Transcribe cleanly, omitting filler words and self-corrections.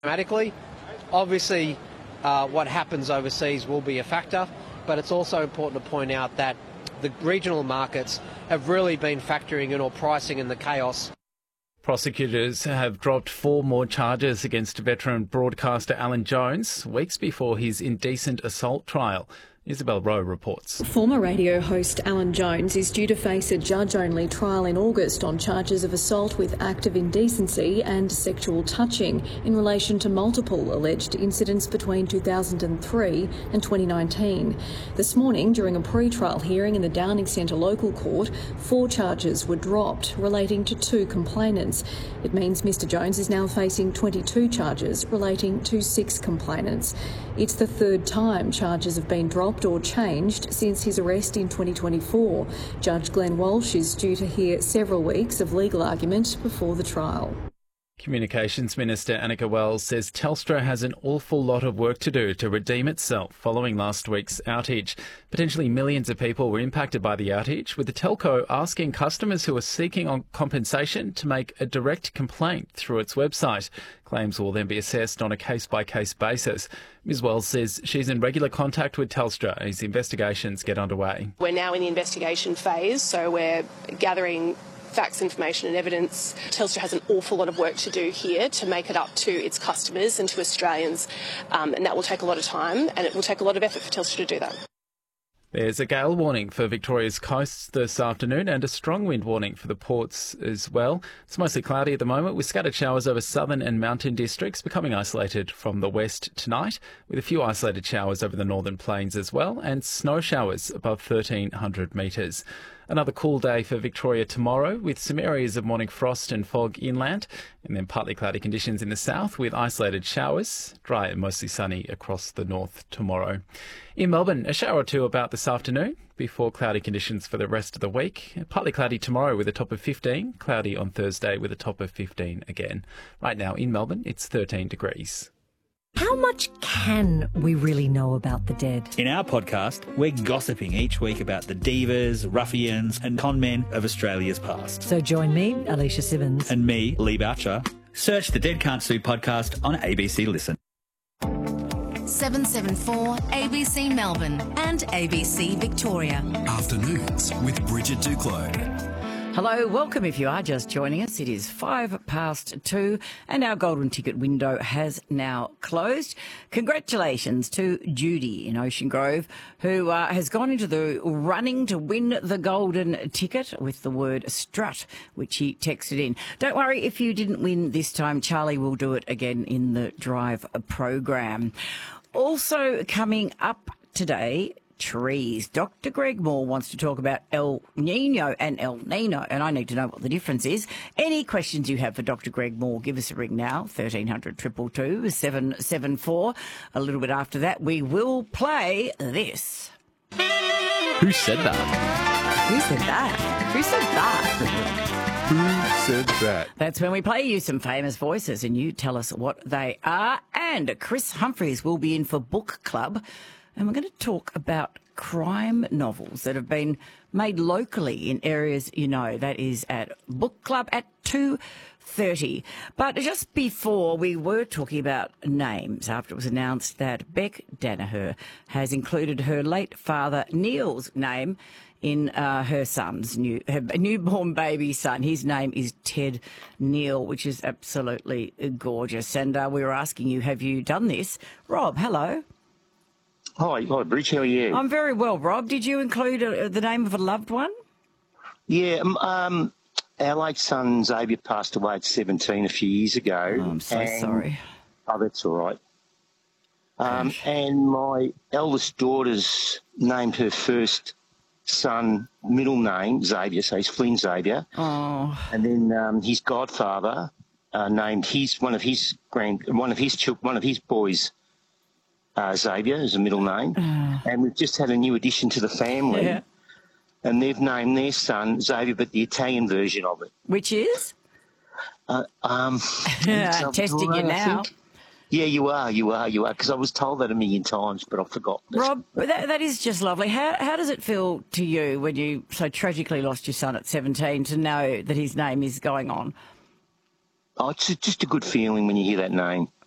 Dramatically. Obviously, what happens overseas will be a factor, but it's also important to point out that the regional markets have really been factoring in or pricing in the chaos. Prosecutors have dropped 4 more charges against veteran broadcaster Alan Jones weeks before his indecent assault trial. Isabel Rowe reports. Former radio host Alan Jones is due to face a judge-only trial in August on charges of assault with act of indecency and sexual touching in relation to multiple alleged incidents between 2003 and 2019. This morning, during a pre-trial hearing in the Downing Centre local court, 4 charges were dropped relating to 2 complainants. It means Mr Jones is now facing 22 charges relating to 6 complainants. It's the 3rd time charges have been dropped or changed since his arrest in 2024. Judge Glenn Walsh is due to hear several weeks of legal argument before the trial. Communications Minister Annika Wells says Telstra has an awful lot of work to do to redeem itself following last week's outage. Potentially millions of people were impacted by the outage, with the telco asking customers who are seeking compensation to make a direct complaint through its website. Claims will then be assessed on a case-by-case basis. Ms Wells says she's in regular contact with Telstra as investigations get underway. We're now in the investigation phase, so we're gathering facts, information and evidence. Telstra has an awful lot of work to do here to make it up to its customers and to Australians, and that will take a lot of time and it will take a lot of effort for Telstra to do that. There's a gale warning for Victoria's coasts this afternoon and a strong wind warning for the ports as well. It's mostly cloudy at the moment with scattered showers over southern and mountain districts becoming isolated from the west tonight, with a few isolated showers over the northern plains as well and snow showers above 1,300 metres. Another cool day for Victoria tomorrow with some areas of morning frost and fog inland and then partly cloudy conditions in the south with isolated showers, dry and mostly sunny across the north tomorrow. In Melbourne, a shower or 2 about this afternoon before cloudy conditions for the rest of the week. Partly cloudy tomorrow with a top of 15, cloudy on Thursday with a top of 15 again. Right now in Melbourne, it's 13 degrees. How much can we really know about the dead? In our podcast, we're gossiping each week about the divas, ruffians and con men of Australia's past. So join me, Alicia Simmons. And me, Lee Boucher. Search the Dead Can't Sue podcast on ABC Listen. 774 ABC Melbourne and ABC Victoria. Afternoons with Bridget Duclos. Hello, welcome if you are just joining us. It is 2:05 and our golden ticket window has now closed. Congratulations to Judy in Ocean Grove, who has gone into the running to win the golden ticket with the word strut, which he texted in. Don't worry if you didn't win this time. Charlie will do it again in the Drive program. Also coming up today, trees. Dr. Greg Moore wants to talk about El Nino and El Nino, and I need to know what the difference is. Any questions you have for Dr. Greg Moore, give us a ring now, 1300 222 774. A little bit after that, we will play this. Who said that? Who said that? Who said that? Who said that? That's when we play you some famous voices and you tell us what they are. And Chris Humphries will be in for Book Club. And we're going to talk about crime novels that have been made locally in areas you know. That is at Book Club at 2:30. But just before, we were talking about names after it was announced that Beck Danaher has included her late father Neil's name in her newborn baby son. His name is Ted Neil, which is absolutely gorgeous. And we were asking you, have you done this? Rob, hello. Hi, Bridge. How are you? I'm very well, Rob. Did you include the name of a loved one? Yeah, our late son Xavier passed away at 17 a few years ago. Oh, I'm so sorry. Oh, that's all right. And my eldest daughter's named her first son middle name Xavier, so he's Flynn Xavier. Oh. And then his godfather named one of his boys. Xavier is a middle name, and we've just had a new addition to the family, and they've named their son Xavier, but the Italian version of it. Which is? Testing you now. Yeah, you are, because I was told that a million times, but I forgot. Rob, that is just lovely. How does it feel to you when you so tragically lost your son at 17 to know that his name is going on? Oh, it's just a good feeling when you hear that name.